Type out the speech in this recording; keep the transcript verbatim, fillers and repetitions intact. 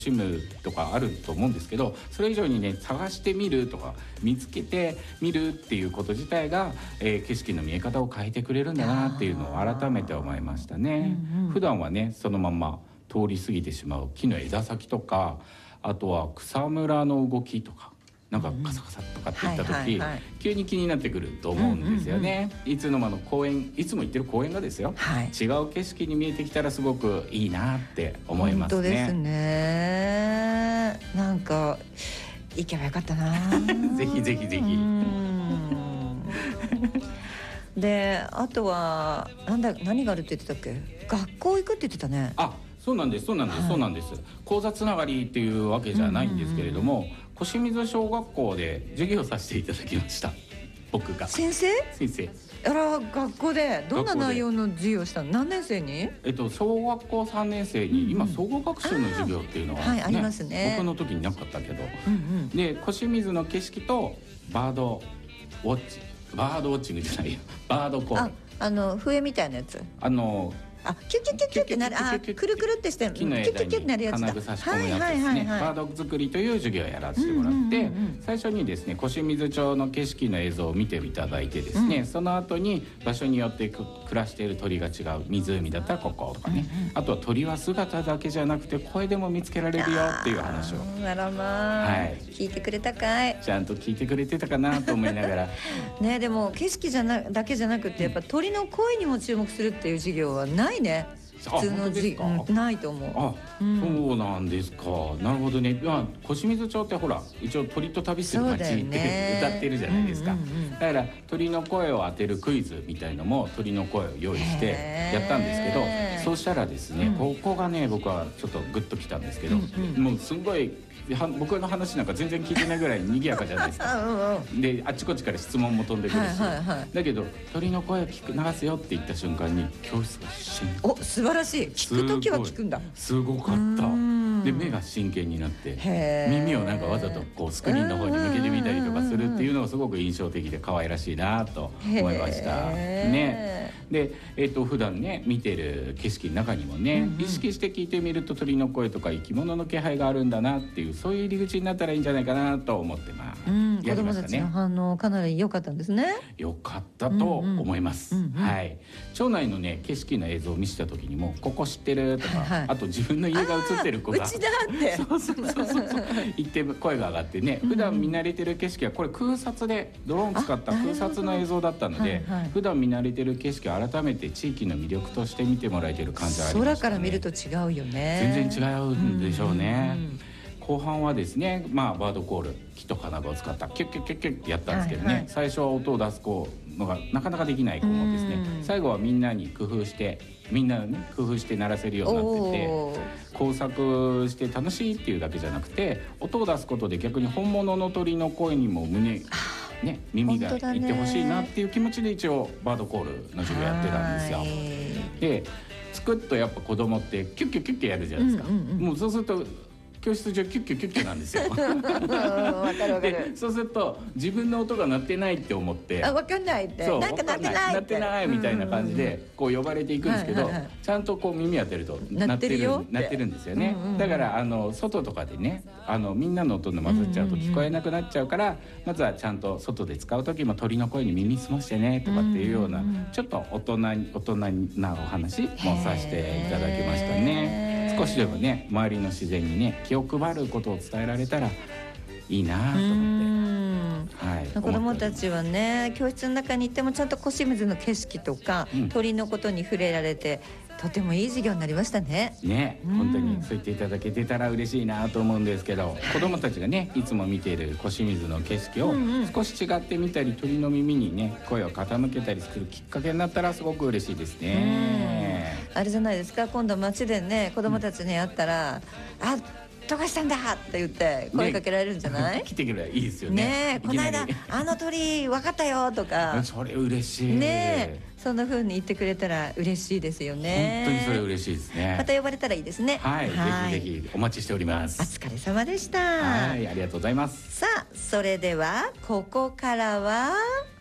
しむとかあると思うんですけど、それ以上にね探してみるとか見つけてみるっていうこと自体が、えー、景色の見え方を変えてくれるんだなっていうのを改めて思いましたね。うんうん、普段はねそのまま通り過ぎてしまう木の枝先とか、あとは草むらの動きとか、なんかカサカサとかっていった時、急に気になってくると思うんですよね。うんうんうん、いつの間の公園、いつも行ってる公園がですよ、はい、違う景色に見えてきたらすごくいいなって思いますね。 本当ですね。なんか行けばよかったなぜひぜひぜひ。 で、あとはなんだ、何があるって言ってたっけ。学校行くって言ってたね。 あ、そうなんですそうなんです、はい、そうなんです。講座つながりっていうわけじゃないんですけれども、うんうんうん、腰水小学校で授業させていただきました。僕が先生先生あら、学校でどんな内容の授業をしたの？何年生に？ えっと小学校さんねん生に、うんうん、今総合学習の授業っていうのは、ね、 はい、ありますね。 僕の時になかったけど、 うんうん、 で腰水の景色とバードウォッチバードウォッチングじゃないよバードコール、 あ、あの笛みたいなやつ、 あのあ、キュキュキュキュってなる、あ、くるくるってして木の枝に金具差し込むやつですね。バード作りという授業をやらせてもらって、最初にですね腰水町の景色の映像を見ていただいてですね、うん、その後に場所によって暮らしている鳥が違う、湖だったらこことかね、うんうん、あとは鳥は姿だけじゃなくて声でも見つけられるよっていう話を、 ならまあ、はい、聞いてくれたかい。 ちゃんと聞いてくれてたかなと思いながらね。でも景色じゃなだけじゃなくてやっぱ鳥の声にも注目するっていう授業はないね。普通のじ、うん、ないと思う。 あ、うん、そうなんですか。なるほどね。まあ、腰水町ってほら一応鳥と旅する街って歌ってるじゃないですか。だ, ね、うんうんうん、だから鳥の声を当てるクイズみたいのも鳥の声を用意してやったんですけど、そうしたらですね、うん、ここがね僕はちょっとグッときたんですけど、うんうん、もうすごい僕の話なんか全然聞いてないぐらい賑やかじゃないですか。うん、うん、であっちこっちから質問も飛んでくるし、はいはいはい、だけど鳥の声を聞く流すよって言った瞬間に教室が一瞬、 お、素晴らしい。聞くときは聞くんだ。 すごかった。で目が真剣になって耳をなんかわざとこうスクリーンの方に向けてみたりとかするっていうのがすごく印象的で可愛らしいなと思いましたね。で、えー、と普段ね見てる景色の中にもね、うんうん、意識して聞いてみると鳥の声とか生き物の気配があるんだなっていう、そういう入り口になったらいいんじゃないかなと思ってます。うん、 子供たちの反応かなり良かったんですね。 良かったと思います。うんうん、はい。町内のね景色の映像を見せた時にもここ知ってるとか、はいはい、あと自分の家が映ってる子がうちだってそうそうそうそう言って声が上がってね、普段見慣れてる景色はこれ空撮でドローン使った空撮の映像だったので、はいはい、普段見慣れてる景色を改めて地域の魅力として見てもらえてる感じがありましたね。 空から見ると違うよね。 全然違うんでしょうね。うんうんうん、後半はですね、まあ、バードコール、木と金具を使ったキュッキュッキュッキュッってやったんですけどね、はいはい、最初は音を出す子のがなかなかできない子もですね、最後はみんなに工夫してみんなね工夫して鳴らせるようになってて、工作して楽しいっていうだけじゃなくて音を出すことで逆に本物の鳥の声にも胸ね、耳がいってほしいなっていう気持ちで一応バードコールの授業やってたんですよ。で作っとやっぱ子供ってキュッキュッキュッキュやるじゃないですか、うんうんうん、もうそうすると教室上キュッキュッキュッキュなんですよ。わかるわかる。でそうすると自分の音が鳴ってないって思って、 あ、わかんないって、なんか鳴ってない鳴ってないみたいな感じでこう呼ばれていくんですけど、はいはいはい、ちゃんとこう耳当てると鳴ってるよ鳴ってるんですよね、うんうんうん、だからあの外とかでねあのみんなの音の混ざっちゃうと聞こえなくなっちゃうから、うんうんうん、まずはちゃんと外で使う時も鳥の声に耳澄ましてねとかっていうような、うんうんうん、ちょっと大人大人なお話もさせていただきましたね。少しでもね周りの自然にね気を配ることを伝えられたらいいなと思って、はい、 子どもたちはね教室の中に行ってもちゃんと腰水の景色とか、うん、鳥のことに触れられてとてもいい授業になりましたね。 ね、うん、本当にそう言っていただけてたら嬉しいなと思うんですけど、はい、子どもたちがねいつも見ている腰水の景色を少し違ってみたり、鳥の耳にね声を傾けたりするきっかけになったらすごく嬉しいですね。 あれじゃないですか、今度街でね子どもたちに会ったら、うん、あ富樫さんだって言って声かけられるんじゃない？ ね、来てくればいいですよね。 ねえ、この間あの鳥分かったよとかそれ嬉しいねえ、そんな風に言ってくれたら嬉しいですよね。 本当にそれ嬉しいですね。 また呼ばれたらいいですね。 はい、はい、ぜひぜひお待ちしております。 お疲れ様でした。 はい、ありがとうございます。 さあ、それではここからは